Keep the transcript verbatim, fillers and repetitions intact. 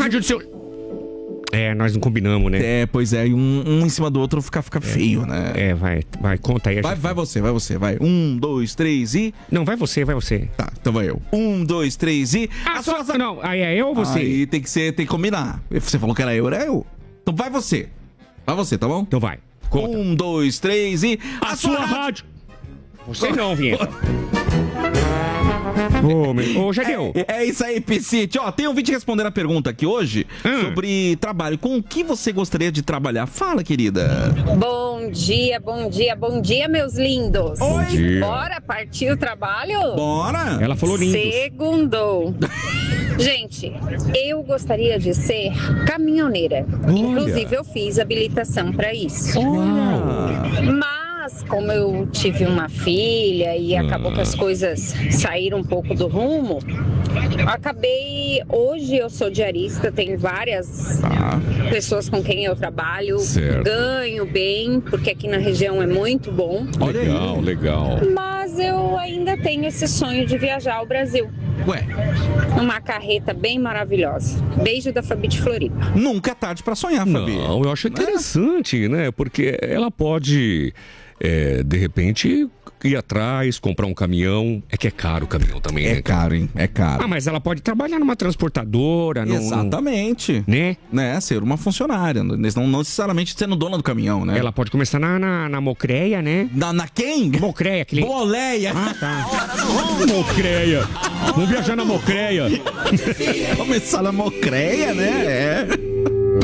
do seu... É, nós não combinamos, né? É, pois é, e um, um em cima do outro fica, fica feio, né? É, vai, vai, conta aí. Vai, vai você, vai você, vai. Um, dois, três e... Não, vai você, vai você. Tá, então vai eu. Um, dois, três e... Ah, só... Não, aí é eu ou você? Aí tem que ser, tem que combinar. Você falou que era eu, era eu. Então vai você. Vai você, tá bom? Então vai, conta. Um, dois, três e... A, a sua, sua rádio... rádio. Você não, Vinheta. Ô, meu... Ô, já deu. É, é isso aí, Piscite. Ó, tem um vídeo respondendo a pergunta aqui hoje hum. sobre trabalho. Com o que você gostaria de trabalhar? Fala, querida. Bom dia, bom dia, bom dia, meus lindos. Oi. Dia. Bora partir o trabalho? Bora. Ela falou lindo. Segundou. Gente, eu gostaria de ser caminhoneira. Olha. Inclusive, eu fiz habilitação para isso. Olha. Mas, como eu tive uma filha e acabou que as coisas saíram um pouco do rumo, eu acabei... Hoje eu sou diarista, tenho várias ah. pessoas com quem eu trabalho. Certo. Ganho bem, porque aqui na região é muito bom. Legal, legal. Mas eu ainda tenho esse sonho de viajar ao Brasil. Ué? Uma carreta bem maravilhosa. Beijo da Fabi de Floripa. Nunca é tarde pra sonhar, Fabi. Não, eu acho interessante, né? Porque ela pode, é, de repente, ir atrás, comprar um caminhão. É que é caro o caminhão também, é né? É caro, hein? É caro. Ah, mas ela pode trabalhar numa transportadora. Num... Exatamente. Né? Né? Ser uma funcionária. Não, não necessariamente sendo dona do caminhão, né? Ela pode começar na, na, na Mocreia, né? Na, na quem? Mocreia. Aquele... Boleia. Ah, tá. Mocreia. Vamos viajar na Mocreia. Começar na Mocreia, né? É.